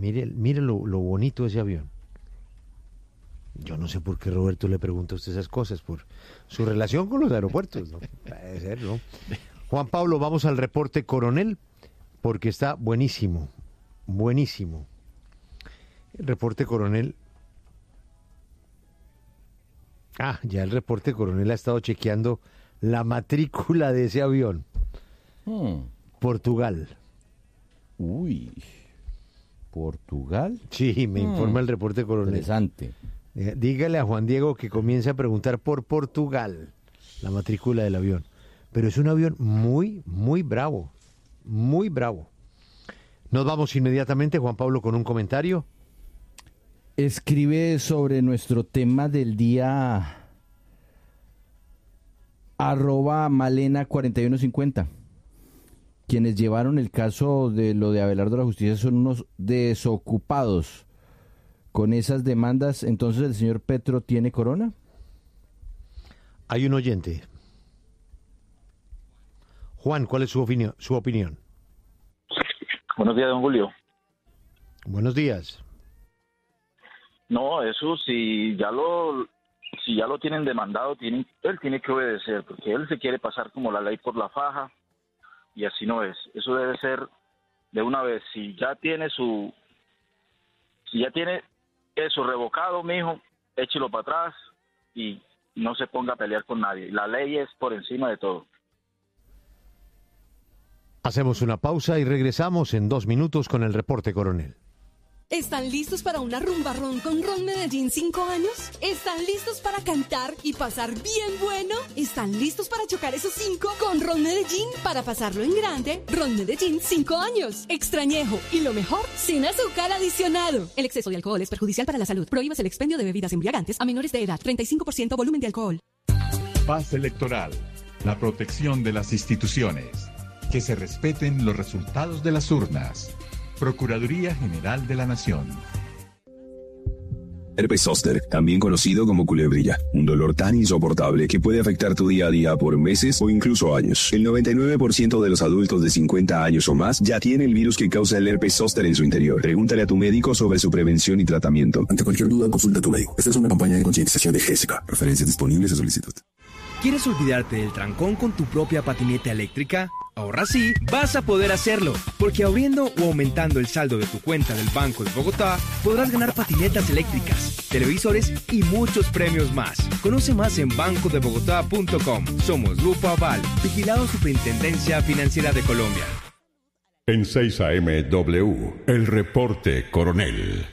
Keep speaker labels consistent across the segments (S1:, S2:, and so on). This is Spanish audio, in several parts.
S1: mire lo bonito de ese avión. Yo no sé por qué Roberto le pregunta a usted esas cosas, por su relación con los aeropuertos, ¿no? Puede ser, ¿no? Juan Pablo, vamos al reporte Coronel, porque está buenísimo, buenísimo. El reporte Coronel. Ya el reporte Coronel ha estado chequeando la matrícula de ese avión. Portugal.
S2: Uy, ¿Portugal?
S1: Sí, me informa el reporte Coronel.
S2: Interesante.
S1: Dígale a Juan Diego que comience a preguntar por Portugal, la matrícula del avión. Pero es un avión muy, muy bravo, muy bravo. Nos vamos inmediatamente, Juan Pablo, con un comentario.
S2: Escribe sobre nuestro tema del día @Malena4150. Quienes llevaron el caso de lo de Abelardo a la justicia son unos desocupados. Con esas demandas, entonces, ¿el señor Petro tiene corona?
S1: Hay un oyente. Juan, ¿cuál es su opinión?
S3: Buenos días, don Julio.
S1: Buenos días.
S3: No, eso si ya lo tienen demandado, él tiene que obedecer, porque él se quiere pasar como la ley por la faja, y así no es. Eso debe ser de una vez. Si ya tiene eso revocado, mijo, échelo para atrás y no se ponga a pelear con nadie. La ley es por encima de todo.
S1: Hacemos una pausa y regresamos en 2 minutos con el reporte Coronel.
S4: ¿Están listos para una rumba ron con Ron Medellín 5 años? ¿Están listos para cantar y pasar bien bueno? ¿Están listos para chocar esos 5 con Ron Medellín para pasarlo en grande? Ron Medellín 5 años. Extrañejo y lo mejor, sin azúcar adicionado. El exceso de alcohol es perjudicial para la salud. Prohíbas el expendio de bebidas embriagantes a menores de edad. 35% volumen de alcohol.
S5: Paz electoral. La protección de las instituciones. Que se respeten los resultados de las urnas. Procuraduría General de la Nación.
S6: Herpes zóster, también conocido como culebrilla, un dolor tan insoportable que puede afectar tu día a día por meses o incluso años. El 99% de los adultos de 50 años o más ya tiene el virus que causa el herpes zóster en su interior. Pregúntale a tu médico sobre su prevención y tratamiento.
S7: Ante cualquier duda, consulta a tu médico. Esta es una campaña de concientización de Jessica. Referencias disponibles a solicitud.
S8: ¿Quieres olvidarte del trancón con tu propia patineta eléctrica? Ahora sí, vas a poder hacerlo, porque abriendo o aumentando el saldo de tu cuenta del Banco de Bogotá, podrás ganar patinetas eléctricas, televisores y muchos premios más. Conoce más en bancodebogotá.com. Somos Grupo Aval, vigilado Superintendencia Financiera de Colombia.
S5: En 6 AM/W, el reporte Coronel.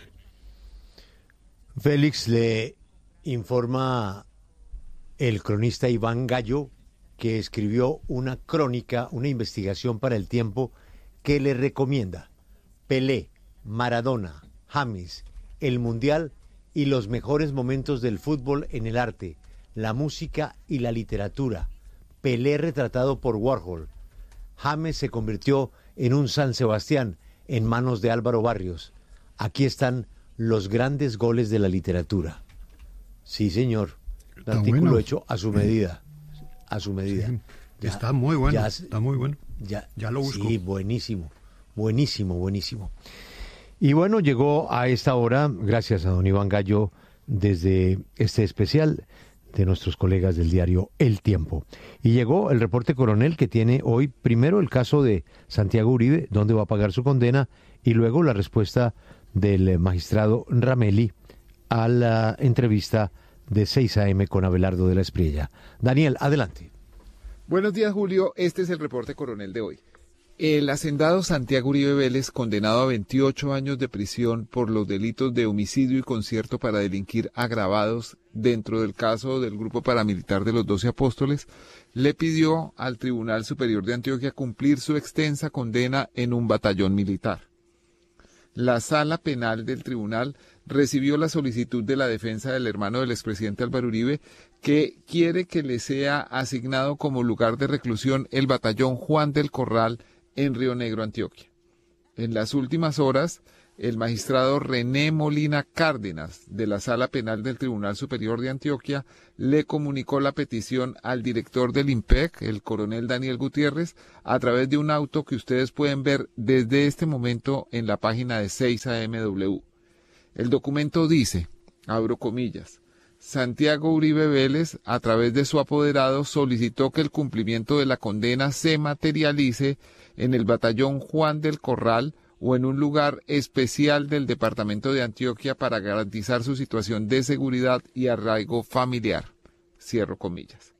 S1: Félix, le informa el cronista Iván Gallo, que escribió una crónica, una investigación para El Tiempo, que le recomienda Pelé, Maradona, James, el Mundial y los mejores momentos del fútbol en el arte, la música y la literatura. Pelé retratado por Warhol. James se convirtió en un San Sebastián en manos de Álvaro Barrios. Aquí están los grandes goles de la literatura. Sí, señor. Un artículo hecho a su medida. A su medida.
S9: Sí, está muy bueno, está muy bueno. Ya lo busco.
S1: Sí, buenísimo. Y bueno, llegó a esta hora, gracias a don Iván Gallo, desde este especial de nuestros colegas del diario El Tiempo. Y llegó el reporte Coronel, que tiene hoy primero el caso de Santiago Uribe, dónde va a pagar su condena, y luego la respuesta del magistrado Ramelli a la entrevista de 6 AM con Abelardo de la Espriella. Daniel, adelante.
S10: Buenos días, Julio. Este es el reporte Coronel de hoy. El hacendado Santiago Uribe Vélez, condenado a 28 años de prisión por los delitos de homicidio y concierto para delinquir agravados dentro del caso del grupo paramilitar de los 12 Apóstoles, le pidió al Tribunal Superior de Antioquia cumplir su extensa condena en un batallón militar. La sala penal del tribunal recibió la solicitud de la defensa del hermano del expresidente Álvaro Uribe, que quiere que le sea asignado como lugar de reclusión el batallón Juan del Corral en Río Negro, Antioquia. En las últimas horas, el magistrado René Molina Cárdenas, de la Sala Penal del Tribunal Superior de Antioquia, le comunicó la petición al director del IMPEC, el coronel Daniel Gutiérrez, a través de un auto que ustedes pueden ver desde este momento en la página de 6AMW. El documento dice, abro comillas, Santiago Uribe Vélez, a través de su apoderado, solicitó que el cumplimiento de la condena se materialice en el batallón Juan del Corral o en un lugar especial del departamento de Antioquia para garantizar su situación de seguridad y arraigo familiar. Cierro comillas.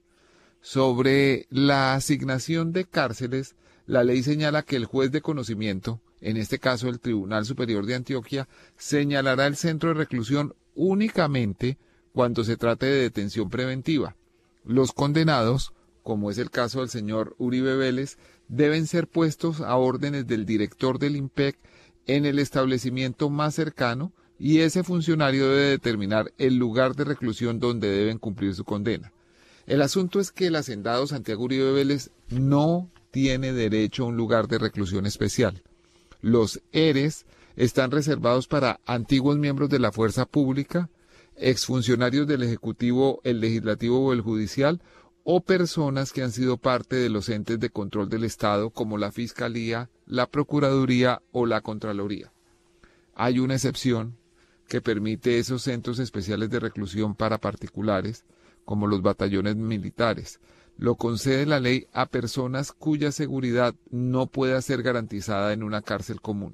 S10: Sobre la asignación de cárceles, la ley señala que el juez de conocimiento, en este caso el Tribunal Superior de Antioquia, señalará el centro de reclusión únicamente cuando se trate de detención preventiva. Los condenados, como es el caso del señor Uribe Vélez, deben ser puestos a órdenes del director del IMPEC en el establecimiento más cercano y ese funcionario debe determinar el lugar de reclusión donde deben cumplir su condena. El asunto es que el hacendado Santiago Uribe Vélez no tiene derecho a un lugar de reclusión especial. Los ERES están reservados para antiguos miembros de la fuerza pública, exfuncionarios del Ejecutivo, el Legislativo o el Judicial, o personas que han sido parte de los entes de control del Estado como la Fiscalía, la Procuraduría o la Contraloría. Hay una excepción que permite esos centros especiales de reclusión para particulares, como los batallones militares. Lo concede la ley a personas cuya seguridad no pueda ser garantizada en una cárcel común.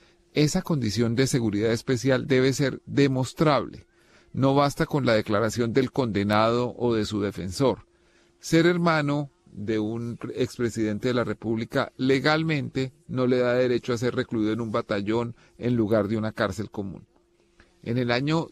S10: Esa condición de seguridad especial debe ser demostrable. No basta con la declaración del condenado o de su defensor. Ser hermano de un expresidente de la República legalmente no le da derecho a ser recluido en un batallón en lugar de una cárcel común. En el año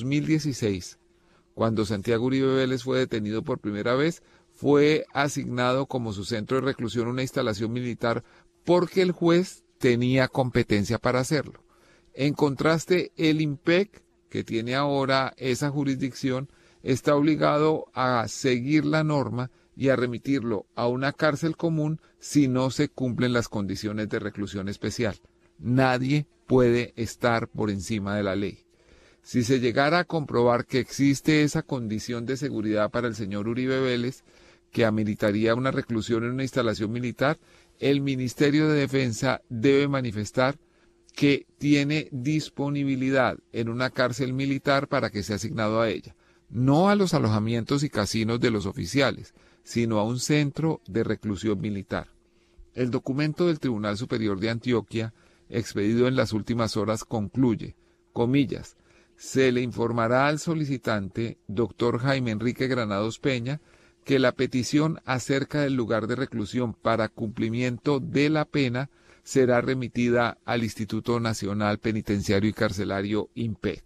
S10: 2016, cuando Santiago Uribe Vélez fue detenido por primera vez, fue asignado como su centro de reclusión una instalación militar porque el juez tenía competencia para hacerlo. En contraste, el IMPEC, que tiene ahora esa jurisdicción, está obligado a seguir la norma y a remitirlo a una cárcel común si no se cumplen las condiciones de reclusión especial. Nadie puede estar por encima de la ley. Si se llegara a comprobar que existe esa condición de seguridad para el señor Uribe Vélez, que ameritaría una reclusión en una instalación militar, el Ministerio de Defensa debe manifestar que tiene disponibilidad en una cárcel militar para que sea asignado a ella. No a los alojamientos y casinos de los oficiales, sino a un centro de reclusión militar. El documento del Tribunal Superior de Antioquia, expedido en las últimas horas, concluye, comillas, se le informará al solicitante, doctor Jaime Enrique Granados Peña, que la petición acerca del lugar de reclusión para cumplimiento de la pena será remitida al Instituto Nacional Penitenciario y Carcelario IMPEC.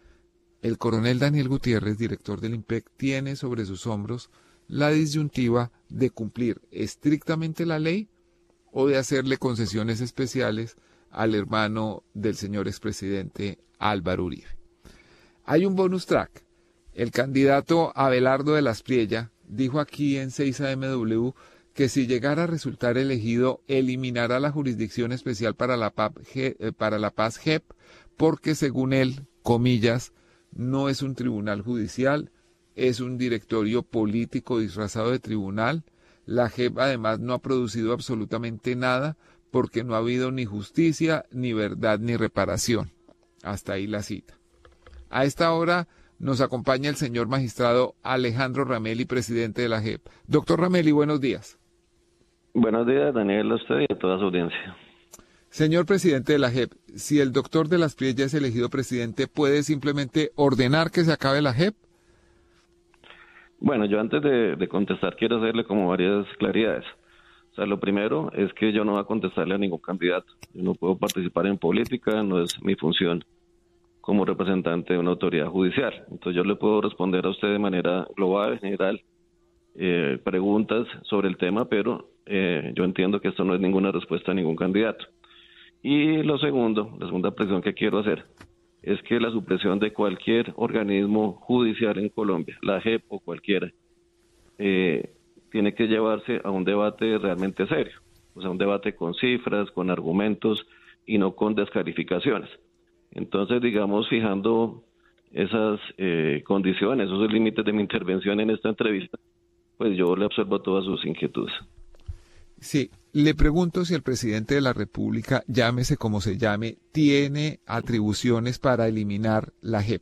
S10: El coronel Daniel Gutiérrez, director del IMPEC, tiene sobre sus hombros la disyuntiva de cumplir estrictamente la ley o de hacerle concesiones especiales al hermano del señor expresidente Álvaro Uribe. Hay un bonus track. El candidato Abelardo de la Espriella dijo aquí en 6AMW que si llegara a resultar elegido eliminará la Jurisdicción Especial para la Paz JEP porque según él, comillas, no es un tribunal judicial, es un directorio político disfrazado de tribunal. La JEP además no ha producido absolutamente nada porque no ha habido ni justicia, ni verdad, ni reparación. Hasta ahí la cita. A esta hora nos acompaña el señor magistrado Alejandro Ramelli, presidente de la JEP. Doctor Ramelli, buenos días.
S11: Buenos días, Daniel, a usted y a toda su audiencia.
S10: Señor presidente de la JEP, si el doctor de la Espriella es elegido presidente, ¿puede simplemente ordenar que se acabe la JEP?
S11: Bueno, yo antes de contestar quiero hacerle como varias claridades. O sea, lo primero es que yo no voy a contestarle a ningún candidato. Yo no puedo participar en política, no es mi función como representante de una autoridad judicial. Entonces yo le puedo responder a usted de manera global, general, preguntas sobre el tema, pero yo entiendo que esto no es ninguna respuesta a ningún candidato. Y la segunda presión que quiero hacer es que la supresión de cualquier organismo judicial en Colombia, la JEP o cualquiera, tiene que llevarse a un debate realmente serio, o sea, un debate con cifras, con argumentos y no con descalificaciones. Entonces, digamos, fijando esas condiciones, esos límites de mi intervención en esta entrevista, pues yo le absorbo todas sus inquietudes.
S10: Sí, le pregunto si el presidente de la República, llámese como se llame, tiene atribuciones para eliminar la JEP.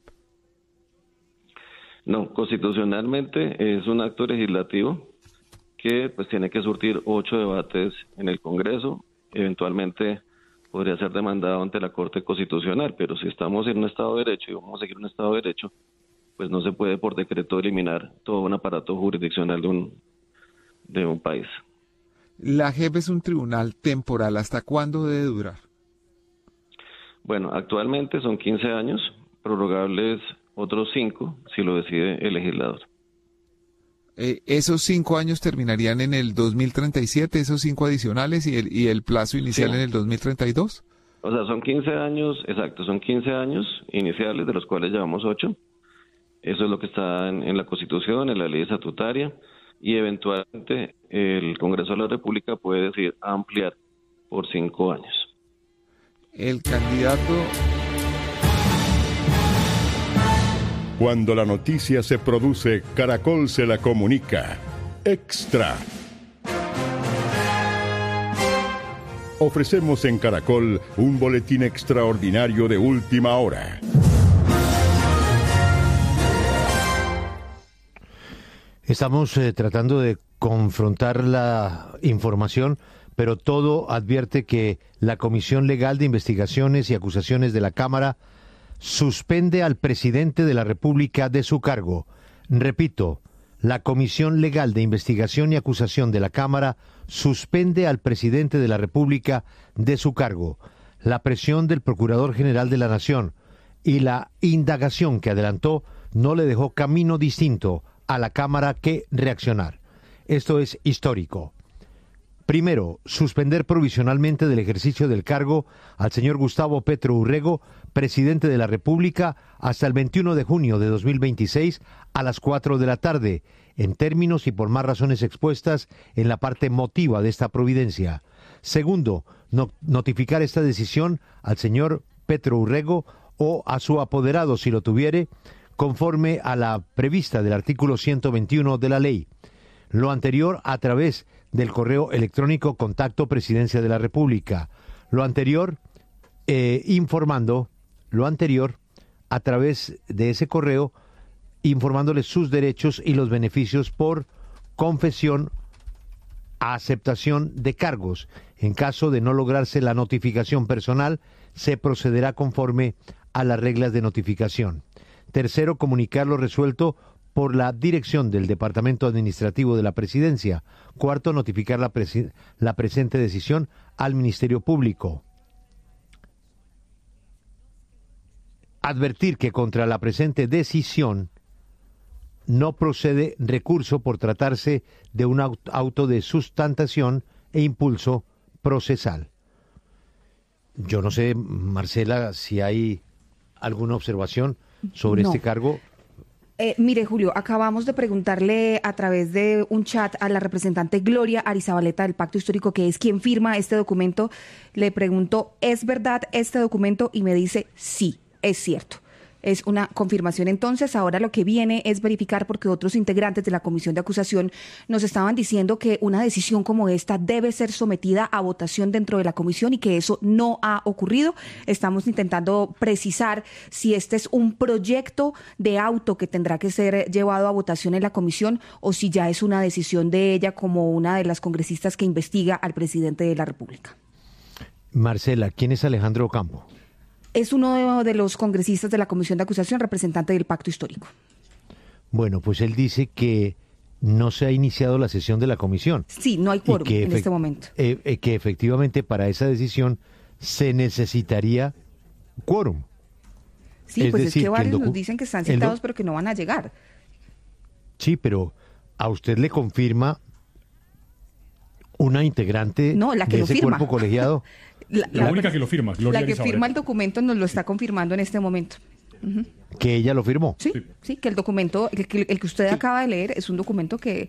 S11: No, constitucionalmente es un acto legislativo que pues tiene que surtir 8 debates en el Congreso, eventualmente podría ser demandado ante la Corte Constitucional, pero si estamos en un Estado de Derecho y vamos a seguir un Estado de Derecho, pues no se puede por decreto eliminar todo un aparato jurisdiccional de un país.
S10: La JEP es un tribunal temporal. ¿Hasta cuándo debe durar?
S11: Bueno, actualmente son 15 años, prorrogables otros 5 si lo decide el legislador.
S10: ¿Esos 5 años terminarían en el 2037, esos 5 adicionales y el plazo inicial en el 2032?
S11: O sea, son 15 años, exacto, son 15 años iniciales, de los cuales llevamos 8. Eso es lo que está en la Constitución, en la ley estatutaria, y eventualmente el Congreso de la República puede decidir ampliar por 5 años.
S10: El candidato...
S12: Cuando la noticia se produce, Caracol se la comunica. Extra. Ofrecemos en Caracol un boletín extraordinario de última hora.
S1: Estamos tratando de confrontar la información, pero todo advierte que la Comisión Legal de Investigaciones y Acusaciones de la Cámara suspende al presidente de la República de su cargo. Repito, la Comisión Legal de Investigación y Acusación de la Cámara suspende al presidente de la República de su cargo. La presión del Procurador General de la Nación y la indagación que adelantó no le dejó camino distinto a la Cámara que reaccionar. Esto es histórico. Primero, suspender provisionalmente del ejercicio del cargo al señor Gustavo Petro Urrego, presidente de la República, hasta el 21 de junio de 2026 a las 4 de la tarde, en términos y por más razones expuestas en la parte motiva de esta providencia. Segundo, notificar esta decisión al señor Petro Urrego o a su apoderado si lo tuviere, conforme a la prevista del artículo 121 de la ley. Lo anterior a través del correo electrónico Contacto Presidencia de la República. Lo anterior a través de ese correo, informándoles sus derechos y los beneficios por confesión a aceptación de cargos. En caso de no lograrse la notificación personal, se procederá conforme a las reglas de notificación. Tercero, comunicar lo resuelto por la dirección del Departamento Administrativo de la Presidencia. Cuarto, notificar la presente decisión al Ministerio Público. Advertir que contra la presente decisión no procede recurso por tratarse de un auto de sustantación e impulso procesal. Yo no sé, Marcela, si hay alguna observación sobre este cargo.
S13: Mire, Julio, acabamos de preguntarle a través de un chat a la representante Gloria Arizabaleta del Pacto Histórico, que es quien firma este documento. Le pregunto, ¿es verdad este documento? Y me dice, sí, es cierto. Es una confirmación. Entonces, ahora lo que viene es verificar, porque otros integrantes de la comisión de acusación nos estaban diciendo que una decisión como esta debe ser sometida a votación dentro de la comisión y que eso no ha ocurrido. Estamos intentando precisar si este es un proyecto de auto que tendrá que ser llevado a votación en la comisión o si ya es una decisión de ella como una de las congresistas que investiga al presidente de la República.
S1: Marcela, ¿quién es Alejandro Ocampo?
S13: Es uno de los congresistas de la Comisión de Acusación, representante del Pacto Histórico.
S1: Bueno, pues él dice que no se ha iniciado la sesión de la comisión.
S13: Sí, no hay quórum en este momento.
S1: Que efectivamente para esa decisión se necesitaría quórum.
S13: Sí, pues es que varios nos dicen que están citados pero que no van a llegar.
S1: Sí, pero a usted le confirma una integrante de ese cuerpo colegiado.
S14: La única que lo firma, Gloria
S13: La que
S14: Arizabaleta.
S13: firma el documento nos lo está confirmando en este momento.
S1: ¿Que ella lo firmó?
S13: Sí, que el documento, el que usted acaba de leer, es un documento que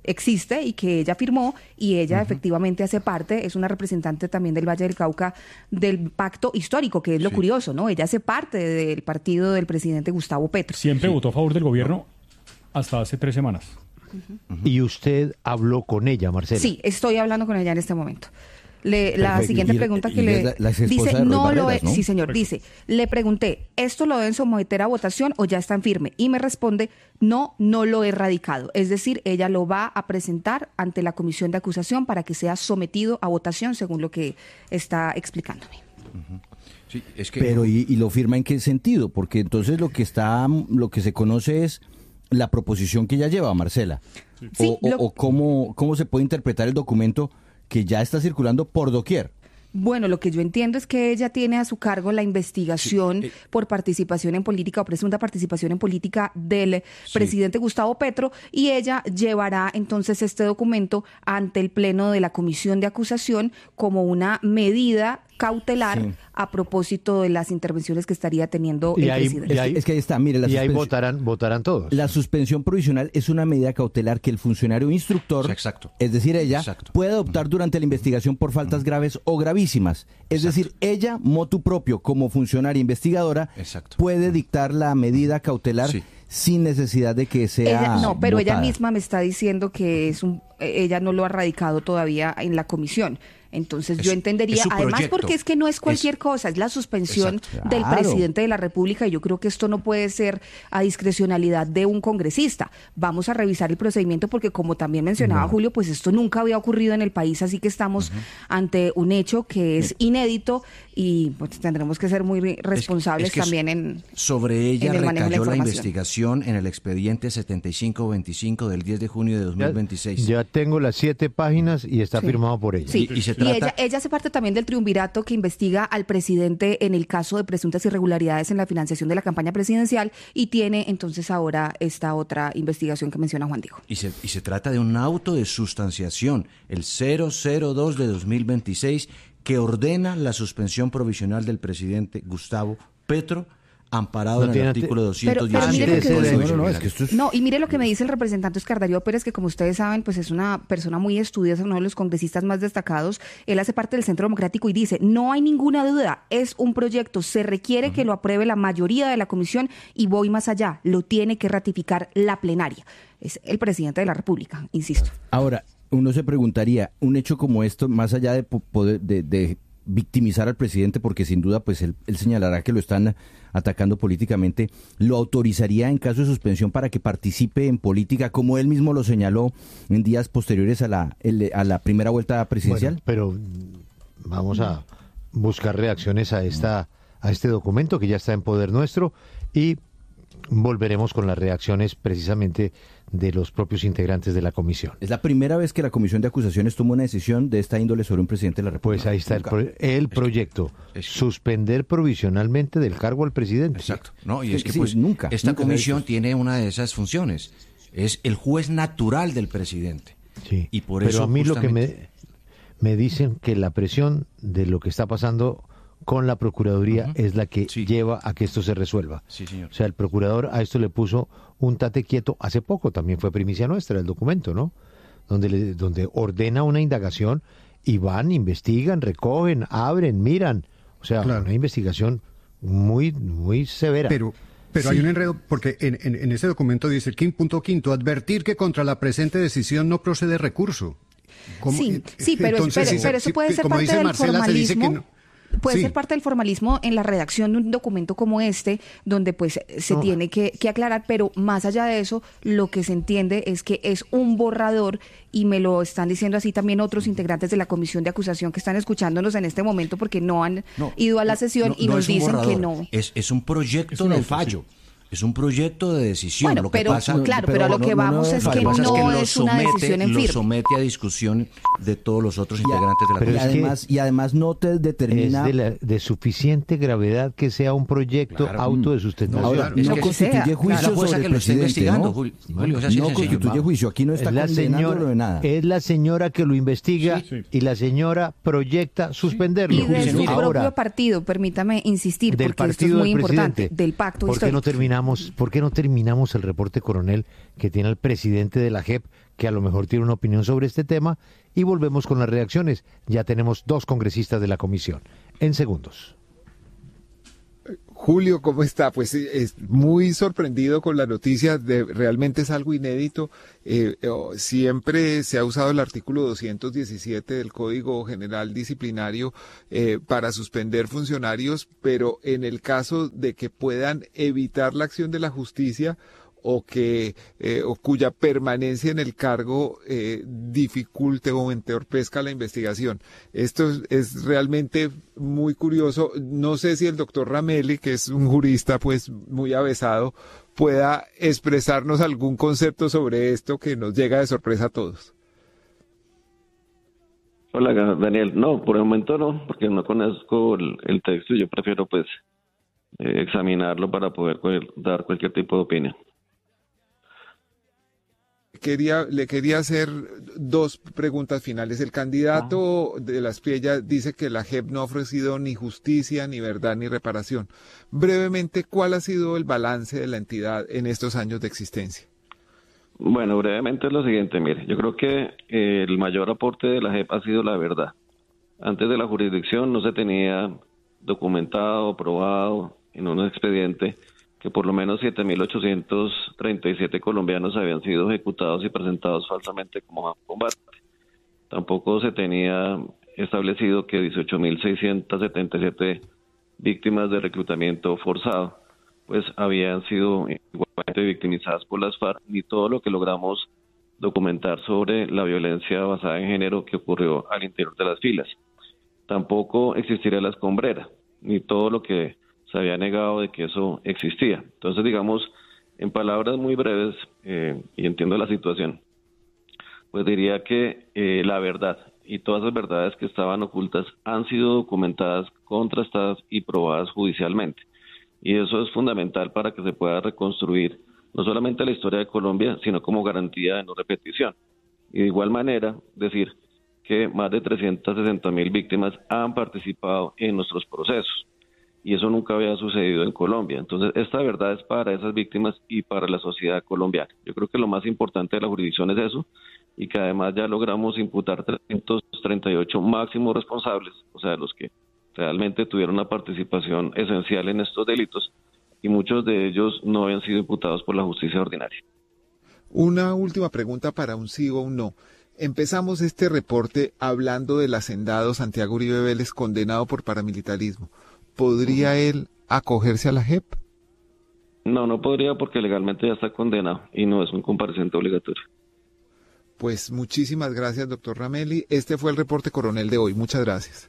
S13: existe y que ella firmó, y ella efectivamente hace parte, es una representante también del Valle del Cauca del pacto histórico, que es lo curioso, ¿no? Ella hace parte del partido del presidente Gustavo Petro.
S14: Siempre votó a favor del gobierno hasta hace 3 semanas.
S1: ¿Y usted habló con ella, Marcela?
S13: Sí, estoy hablando con ella en este momento. La siguiente pregunta que le
S2: la
S13: dice, no lo es,
S2: ¿no?
S13: sí señor, dice, le pregunté, ¿esto lo deben someter a votación o ya está en firme? Y me responde, no lo he radicado. Es decir, ella lo va a presentar ante la comisión de acusación para que sea sometido a votación, según lo que está explicándome.
S2: Sí, es que... Pero ¿y lo firma en qué sentido? Porque entonces lo que se conoce es la proposición que ella lleva, Marcela.
S13: Sí,
S2: o cómo se puede interpretar el documento que ya está circulando por doquier.
S13: Bueno, lo que yo entiendo es que ella tiene a su cargo la investigación por participación en política o presunta participación en política del presidente Gustavo Petro, y ella llevará entonces este documento ante el pleno de la comisión de acusación como una medida cautelar a propósito de las intervenciones que estaría teniendo el presidente.
S2: Es que ahí está, mire,
S1: ahí votarán todos.
S2: La suspensión provisional es una medida cautelar que el funcionario instructor, es decir, ella, puede adoptar durante la investigación por faltas graves o gravísimas. Es decir, ella, motu propio, como funcionaria investigadora, puede dictar la medida cautelar sin necesidad de que sea
S13: pero
S2: votada.
S13: ella misma me está diciendo que ella no lo ha radicado todavía en la comisión. Entonces yo entendería, además porque es que no es cualquier cosa, es la suspensión del presidente de la República, y yo creo que esto no puede ser a discrecionalidad de un congresista. Vamos a revisar el procedimiento porque, como también mencionaba Julio, pues esto nunca había ocurrido en el país, así que estamos ante un hecho que es inédito, y pues tendremos que ser muy responsables también
S15: sobre ella
S13: en el manejo de
S15: recayó la
S13: información.
S15: investigación en el expediente 7525 del 10 de junio de 2026.
S1: Ya tengo las 7 páginas y está firmado por ella.
S15: Sí. Y
S13: ella hace parte también del triunvirato que investiga al presidente en el caso de presuntas irregularidades en la financiación de la campaña presidencial, y tiene entonces ahora esta otra investigación que menciona Juan Diego.
S15: Y se trata de un auto de sustanciación, el 002 de 2026, que ordena la suspensión provisional del presidente Gustavo Petro, amparado en el artículo 217.
S13: Y mire lo que me dice el representante Oscar Darío Pérez, que como ustedes saben, pues es una persona muy estudiosa, uno de los congresistas más destacados. Él hace parte del Centro Democrático y dice, no hay ninguna duda, es un proyecto, se requiere que lo apruebe la mayoría de la comisión, y voy más allá, lo tiene que ratificar la plenaria. Es el presidente de la República, insisto.
S2: Ahora, uno se preguntaría, un hecho como esto, más allá de poder de victimizar al presidente, porque sin duda pues él señalará que lo están atacando políticamente, ¿lo autorizaría en caso de suspensión para que participe en política, como él mismo lo señaló en días posteriores a la primera vuelta presidencial?
S1: Bueno, pero vamos a buscar reacciones a este documento que ya está en poder nuestro, y volveremos con las reacciones precisamente de los propios integrantes de la comisión.
S2: Es la primera vez que la comisión de acusaciones toma una decisión de esta índole sobre un presidente de la República.
S1: Pues ahí está el proyecto, suspender provisionalmente del cargo al presidente.
S15: Exacto. No, y es que esta comisión tiene una de esas funciones, es el juez natural del presidente.
S1: Sí.
S15: Y por
S1: pero
S15: eso
S1: a mí lo que me dicen que la presión de lo que está pasando con la Procuraduría es la que lleva a que esto se resuelva.
S15: Sí, señor.
S1: O sea, el procurador a esto le puso un tate quieto hace poco, también fue primicia nuestra el documento, ¿no? Donde ordena una indagación y van, investigan, recogen, abren, miran. O sea, una investigación muy, muy severa.
S9: Pero hay un enredo, porque en ese documento dice, el punto quinto, advertir que contra la presente decisión no procede recurso.
S13: Pero eso puede ser parte del formalismo. Puede ser parte del formalismo en la redacción de un documento como este, donde pues se tiene que aclarar, pero más allá de eso, lo que se entiende es que es un borrador, y me lo están diciendo así también otros integrantes de la comisión de acusación que están escuchándonos en este momento, porque no han ido a la sesión y nos dicen que no.
S15: Es un proyecto de fallo. Es un proyecto de decisión.
S13: Bueno, pero a lo que vamos es que no es una decisión en firme.
S15: Lo somete a discusión de todos los otros integrantes de la
S2: comisión. Y además no te determina...
S1: Es de suficiente gravedad que sea un proyecto auto de sustentación.
S2: Ahora, no constituye juicio sobre el presidente, ¿no? No constituye juicio. Aquí no está condenándolo de nada.
S1: Es la señora que lo investiga y la señora proyecta suspenderlo.
S13: Y de su propio partido, permítame insistir, porque esto es muy importante, del pacto histórico.
S1: ¿Por qué no terminamos terminamos el reporte, coronel, que tiene el presidente de la JEP, que a lo mejor tiene una opinión sobre este tema, y volvemos con las reacciones? Ya tenemos 2 congresistas de la comisión. En segundos.
S10: Julio, ¿cómo está? Pues es muy sorprendido con la noticia, realmente es algo inédito. Siempre se ha usado el artículo 217 del Código General Disciplinario para suspender funcionarios, pero en el caso de que puedan evitar la acción de la justicia o cuya permanencia en el cargo dificulte o entorpezca la investigación. Esto es realmente muy curioso. No sé si el doctor Ramelli, que es un jurista pues muy avesado, pueda expresarnos algún concepto sobre esto que nos llega de sorpresa a todos.
S11: Hola, Daniel. No, por el momento no, porque no conozco el texto y yo prefiero pues examinarlo para poder dar cualquier tipo de opinión.
S10: Le quería hacer 2 preguntas finales. El candidato de la Espriella dice que la JEP no ha ofrecido ni justicia, ni verdad, ni reparación. Brevemente, ¿cuál ha sido el balance de la entidad en estos años de existencia?
S11: Bueno, brevemente es lo siguiente, mire, yo creo que el mayor aporte de la JEP ha sido la verdad. Antes de la jurisdicción no se tenía documentado, probado en un expediente que por lo menos 7.837 colombianos habían sido ejecutados y presentados falsamente como combate. Tampoco se tenía establecido que 18.677 víctimas de reclutamiento forzado pues habían sido igualmente victimizadas por las FARC, ni todo lo que logramos documentar sobre la violencia basada en género que ocurrió al interior de las filas. Tampoco existiría la escombrera, ni todo lo que se había negado de que eso existía. Entonces, digamos, en palabras muy breves, y entiendo la situación, pues diría que la verdad y todas las verdades que estaban ocultas han sido documentadas, contrastadas y probadas judicialmente. Y eso es fundamental para que se pueda reconstruir no solamente la historia de Colombia, sino como garantía de no repetición. Y de igual manera, decir que más de 360.000 víctimas han participado en nuestros procesos. Y eso nunca había sucedido en Colombia. Entonces, esta verdad es para esas víctimas y para la sociedad colombiana. Yo creo que lo más importante de la jurisdicción es eso, y que además ya logramos imputar 338 máximos responsables, o sea, los que realmente tuvieron una participación esencial en estos delitos, y muchos de ellos no habían sido imputados por la justicia ordinaria.
S10: Una última pregunta para un sí o un no. Empezamos este reporte hablando del hacendado Santiago Uribe Vélez, condenado por paramilitarismo. ¿Podría él acogerse a la JEP?
S11: No, no podría, porque legalmente ya está condenado y no es un compareciente obligatorio.
S10: Pues muchísimas gracias, doctor Ramelli. Este fue el reporte coronel de hoy. Muchas gracias.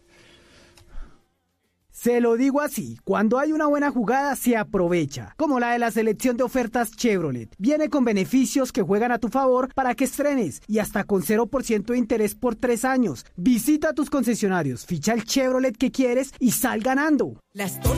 S16: Se lo digo así, cuando hay una buena jugada se aprovecha, como la de la selección de ofertas Chevrolet. Viene con beneficios que juegan a tu favor para que estrenes y hasta con 0% de interés por 3 años. Visita tus concesionarios, ficha el Chevrolet que quieres y sal ganando.